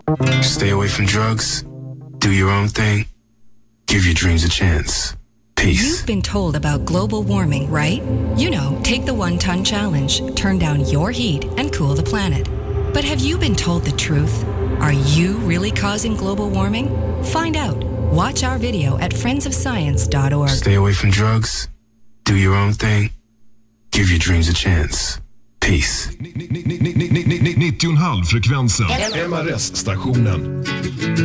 Stay away from drugs. Do your own thing. Give your dreams a chance. Peace. You've been told about global warming, right? You know, take the 1 ton challenge, turn down your heat, and cool the planet. But have you been told the truth? Are you really causing global warming? Find out. Watch our video at friendsofscience.org. Stay away from drugs. Do your own thing. Give your dreams a chance. Peace. 90,5 frekvensen. MRS-stationen.